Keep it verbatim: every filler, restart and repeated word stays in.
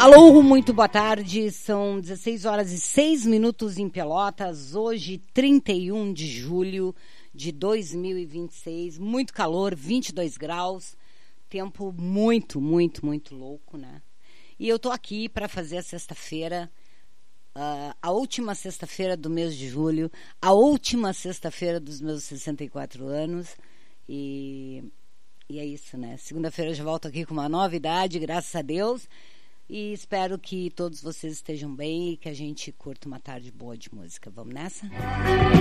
Alô, muito boa tarde, são dezesseis horas e seis minutos em Pelotas, hoje trinta e um de julho de dois mil e vinte e seis, muito calor, vinte e dois graus, tempo muito, muito, muito louco, né? E eu tô aqui para fazer a sexta-feira, uh, a última sexta-feira do mês de julho, a última sexta-feira dos meus sessenta e quatro anos, e, e é isso, né? Segunda-feira eu já volto aqui com uma novidade, graças a Deus. E espero que todos vocês estejam bem e que a gente curta uma tarde boa de música. Vamos nessa?